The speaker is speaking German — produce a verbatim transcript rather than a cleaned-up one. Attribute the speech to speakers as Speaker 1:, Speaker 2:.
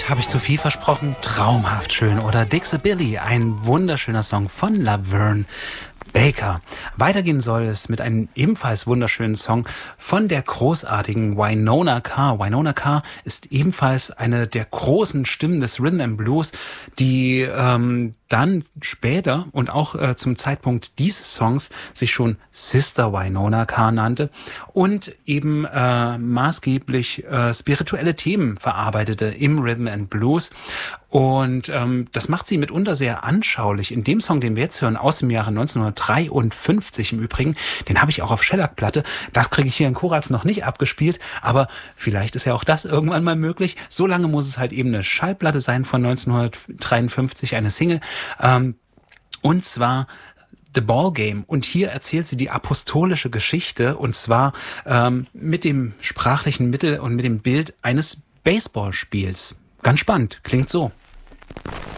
Speaker 1: Habe ich zu viel versprochen? Traumhaft schön. Oder Dixie Billy, ein wunderschöner Song von Laverne Baker. Weitergehen soll es mit einem ebenfalls wunderschönen Song von der großartigen Wynona Carr. Wynona Carr ist ebenfalls eine der großen Stimmen des Rhythm and Blues, die ähm, dann später und auch äh, zum Zeitpunkt dieses Songs sich schon Sister Wynona Carr nannte und eben äh, maßgeblich äh, spirituelle Themen verarbeitete im Rhythm and Blues. Und ähm, das macht sie mitunter sehr anschaulich. In dem Song, den wir jetzt hören, aus dem Jahre neunzehnhundertdreiundfünfzig im Übrigen, den habe ich auch auf Shellac-Platte. Das kriege ich hier in Korax noch nicht abgespielt, aber vielleicht ist ja auch das irgendwann mal möglich. So lange muss es halt eben eine Schallplatte sein von neunzehnhundertdreiundfünfzig, eine Single. Ähm, und zwar The Ball Game. Und hier erzählt sie die apostolische Geschichte, und zwar ähm, mit dem sprachlichen Mittel und mit dem Bild eines Baseballspiels. Ganz spannend, klingt so.